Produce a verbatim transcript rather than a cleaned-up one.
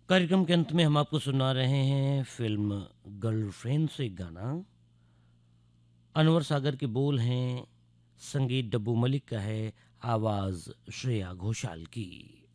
कार्यक्रम के अंत में हम आपको सुना रहे हैं फ़िल्म गर्लफ्रेंड से गाना। अनवर सागर के बोल हैं, संगीत डब्बू मलिक का है, आवाज़ श्रेया घोषाल की।